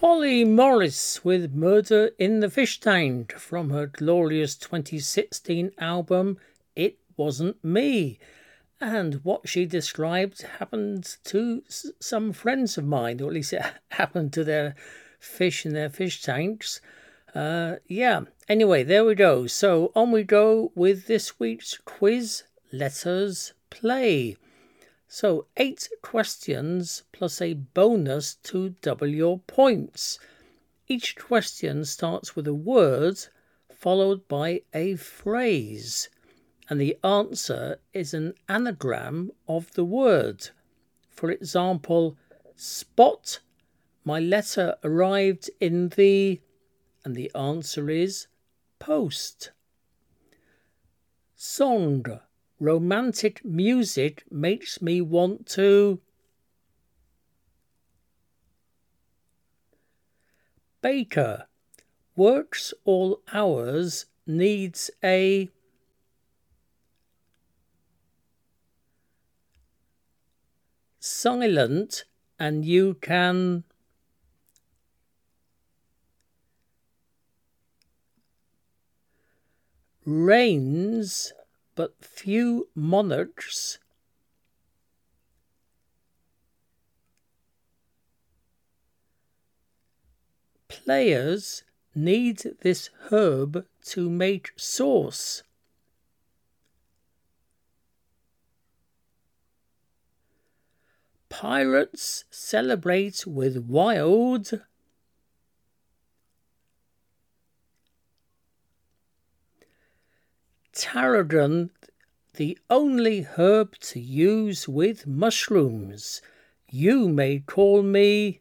Holly Morris with Murder in the Fish Tank from her glorious 2016 album It Wasn't Me. And what she described happened to some friends of mine, or at least it happened to their fish in their fish tanks. Anyway, there we go. So on we go with this week's quiz. Let us play. So 8 questions plus a bonus to double your points. Each question starts with a word followed by a phrase, and the answer is an anagram of the word. For example, spot, my letter arrived in the, and the answer is post. Song, romantic music makes me want to. Baker, works all hours, needs a. Silent, and you can. Reigns, but few monarchs. Players need this herb to make sauce. Pirates celebrate with wild. Tarragon, the only herb to use with mushrooms. You may call me.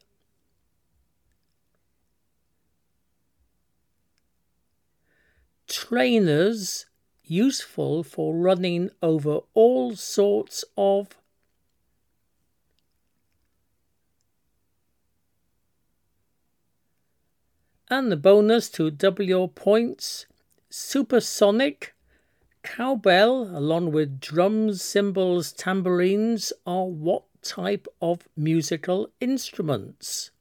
Trainers, useful for running over all sorts of. And the bonus to double your points, supersonic. Cowbell, along with drums, cymbals, tambourines, are what type of musical instruments?